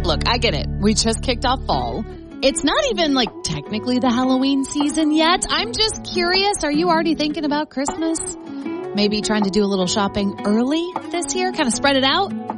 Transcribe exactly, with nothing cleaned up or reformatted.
look, I get it. We just kicked off fall. It's not even, like, technically the Halloween season yet. I'm just curious, are you already thinking about Christmas? Maybe trying to do a little shopping early this year? Kind of spread it out?